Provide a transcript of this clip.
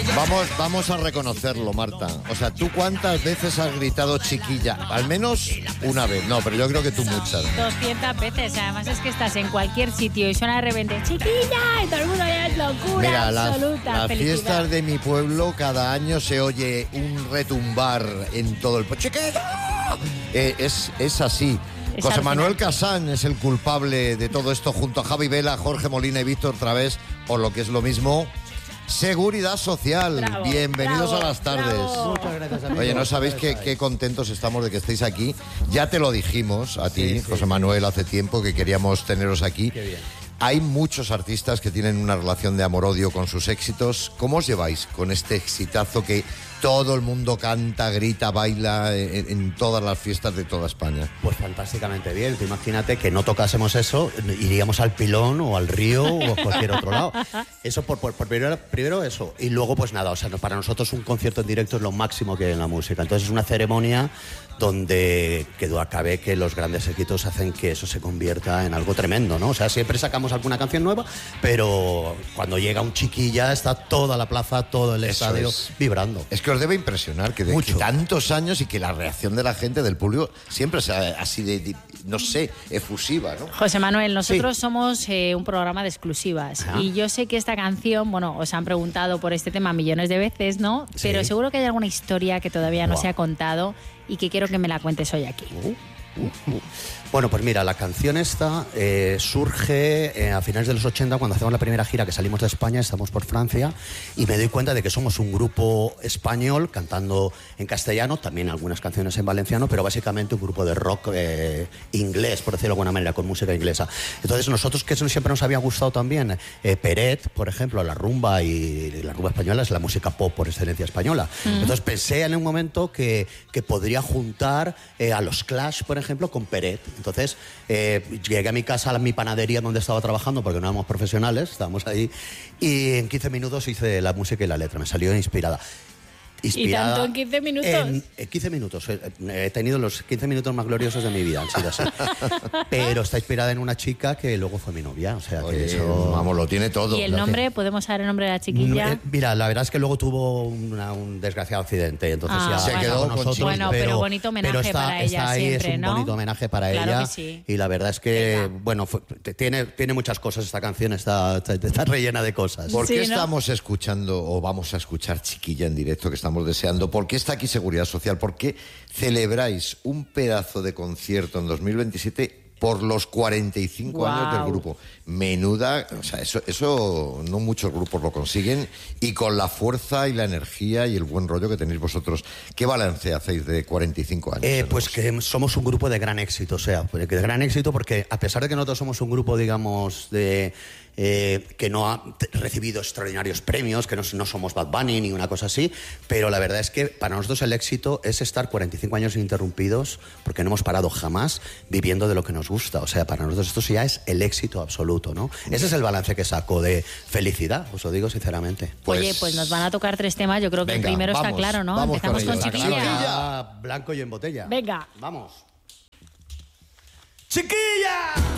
Vamos a reconocerlo, Marta. O sea, ¿tú cuántas veces has gritado chiquilla? Al menos una vez. No, pero yo creo que tú muchas. 200 veces. Además es que estás en cualquier sitio y suena de repente chiquilla y todo el mundo ya es locura. Mira, absoluta. las felicidad. fiestas de mi pueblo cada año se oye un retumbar en todo el pueblo. ¡Chiquilla! Es así. Es José Manuel alucinante. Casán es el culpable de todo esto junto a Javi Vela, Jorge Molina y Víctor Través, por lo que es lo mismo, Seguridad Social. Bravo, Bienvenidos bravo, a las tardes. bravo. Muchas gracias, amigo. Oye, no sabéis qué contentos estamos de que estéis aquí. Ya te lo dijimos a ti, Sí. José Manuel, hace tiempo que queríamos teneros aquí. Qué bien. Hay muchos artistas que tienen una relación de amor-odio con sus éxitos. ¿Cómo os lleváis con este exitazo que todo el mundo canta, grita, baila en todas las fiestas de toda España? Pues fantásticamente bien. Tú imagínate que no tocásemos eso, iríamos al Pilón o al Río o a cualquier otro lado. Eso por primero eso. Y luego, pues nada, o sea, para nosotros un concierto en directo es lo máximo que hay en la música. Entonces es una ceremonia donde quedó acabe que los grandes éxitos hacen que eso se convierta en algo tremendo, ¿no? O sea, siempre sacamos alguna canción nueva, pero cuando llega un chiquilla está toda la plaza, todo el Eso estadio es. vibrando. Es que os debe impresionar que de Mucho. que tantos años y que la reacción de la gente, del público, siempre sea así no sé, efusiva, ¿no? José Manuel, nosotros somos un programa de exclusivas. Ajá. Y yo sé que esta canción, bueno, os han preguntado por este tema millones de veces, ¿no? Sí. Pero seguro que hay alguna historia que todavía no Buah. se ha contado y que quiero que me la cuentes hoy aquí. Bueno, pues mira, la canción esta surge a finales de los 80 cuando hacemos la primera gira que salimos de España, estamos por Francia y me doy cuenta de que somos un grupo español cantando en castellano, también algunas canciones en valenciano, pero básicamente un grupo de rock inglés, por decirlo de alguna manera, con música inglesa. Entonces nosotros, que eso siempre nos había gustado también, Peret, por ejemplo, la rumba y la rumba española es la música pop por excelencia española. Entonces pensé en un momento que podría juntar a los Clash, por ejemplo, con Peret. Entonces llegué a mi casa, a mi panadería donde estaba trabajando, porque no éramos profesionales, estábamos ahí, y en 15 minutos hice la música y la letra, me salió inspirada. ¿Y tanto en 15 minutos? En 15 minutos. He tenido los 15 minutos más gloriosos de mi vida, han sido así. Pero está inspirada en una chica que luego fue mi novia, o sea que Oye, eso... vamos, lo tiene todo. ¿Y el nombre? ¿Podemos saber el nombre de la chiquilla? Mira, la verdad es que luego tuvo un desgraciado accidente, entonces Ah, ya Se bueno. quedó con con nosotros. Bueno, pero bonito homenaje para ella está ahí, siempre, es un ¿no? bonito homenaje para Claro ella. que sí. Y la verdad es que, Venga. bueno, tiene muchas cosas esta canción, está rellena de cosas. ¿Por Sí, qué ¿no? estamos escuchando o vamos a escuchar Chiquilla en directo que estamos deseando? ¿Por qué está aquí Seguridad Social? ¿Por qué celebráis un pedazo de concierto en 2027 por los 45 años del Guau. grupo? Menuda, o sea, eso no muchos grupos lo consiguen, y con la fuerza y la energía y el buen rollo que tenéis vosotros. ¿Qué balance hacéis de 45 años? Pues que somos un grupo de gran éxito, o sea, de gran éxito porque a pesar de que nosotros somos un grupo, digamos, que no ha recibido extraordinarios premios, que no somos Bad Bunny ni una cosa así, pero la verdad es que para nosotros el éxito es estar 45 años ininterrumpidos, porque no hemos parado jamás viviendo de lo que nos gusta. O sea, para nosotros esto ya es el éxito absoluto, ¿no? Ese es el balance que saco de felicidad, os lo digo sinceramente. Oye, pues nos van a tocar 3 temas. Yo creo que Venga, el primero está vamos, claro, ¿no? vamos Empezamos con con ello. Chiquilla. Chiquilla. Blanco y en botella. Venga. Vamos. ¡Chiquilla!